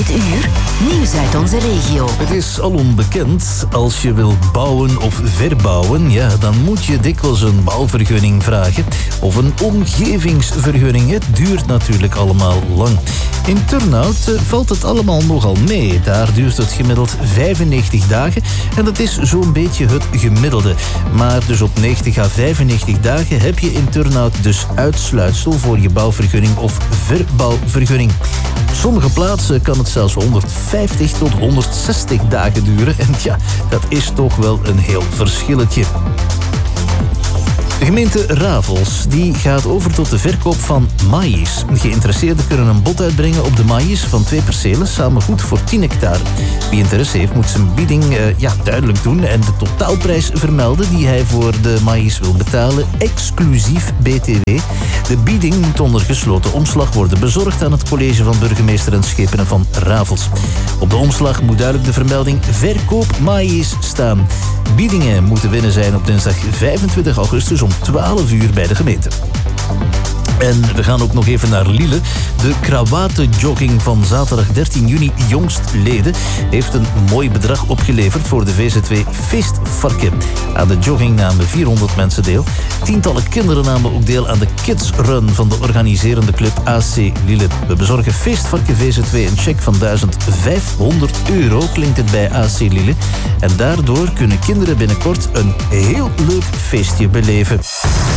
Dit uur, nieuws uit onze regio. Het is alom bekend, als je wilt bouwen of verbouwen, ja, dan moet je dikwijls een bouwvergunning vragen. Of een omgevingsvergunning. Het duurt natuurlijk allemaal lang. In Turnhout valt het allemaal nogal mee. Daar duurt het gemiddeld 95 dagen. En dat is zo'n beetje het gemiddelde. Maar dus op 90 à 95 dagen heb je in Turnhout dus uitsluitsel voor je bouwvergunning of verbouwvergunning. Op sommige plaatsen kan het zelfs 150 tot 160 dagen duren. En ja, dat is toch wel een heel verschilletje. De gemeente Ravels die gaat over tot de verkoop van maïs. Geïnteresseerden kunnen een bod uitbrengen op de maïs van 2 percelen, samen goed voor 10 hectare. Wie interesse heeft moet zijn bieding duidelijk doen en de totaalprijs vermelden die hij voor de maïs wil betalen, exclusief BTW. De bieding moet onder gesloten omslag worden bezorgd aan het college van burgemeester en schepenen van Ravels. Op de omslag moet duidelijk de vermelding verkoop maïs staan. Biedingen moeten binnen zijn op dinsdag 25 augustus om 12 uur bij de gemeente. En we gaan ook nog even naar Lille. De krawatenjogging van zaterdag 13 juni jongstleden heeft een mooi bedrag opgeleverd voor de VZW Feestvarken. Aan de jogging namen 400 mensen deel. Tientallen kinderen namen ook deel aan de Kids Run van de organiserende club AC Lille. We bezorgen Feestvarken VZW een cheque van €1500, klinkt het bij AC Lille. En daardoor kunnen kinderen binnenkort een heel leuk feestje beleven.